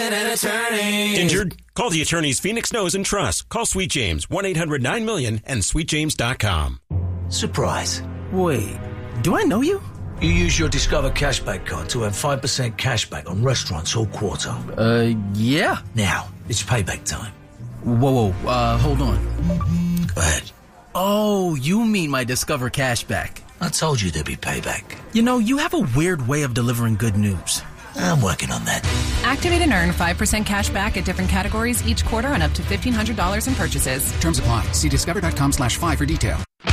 Injured? Call the attorneys Phoenix Knows and Trust. Call Sweet James, 1-800-9-MILLION and sweetjames.com. Surprise. Wait, do I know you? You use your Discover Cashback card to earn 5% cashback on restaurants all quarter. Yeah. Now, it's payback time. Whoa, hold on. Go ahead. Oh, you mean my Discover Cashback. I told you there'd be payback. You know, you have a weird way of delivering good news. I'm working on that. Activate and earn 5% cash back at different categories each quarter on up to $1,500 in purchases. Terms apply. See discover.com/5 for detail.